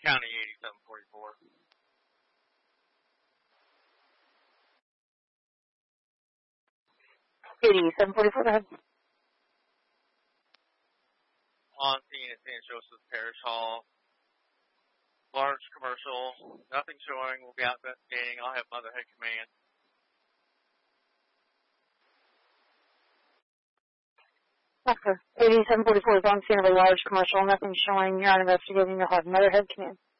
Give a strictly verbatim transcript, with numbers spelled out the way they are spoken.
County eighty-seven forty-four. eighty-seven forty-four, go ahead. On scene at Saint Joseph's Parish Hall. Large commercial. Nothing showing. We'll be out investigating. I'll have Motherhead Command. Okay. eighty-seven forty-four is on scene of a large commercial. Nothing showing. You're on investigating. You'll have Motherhead Command.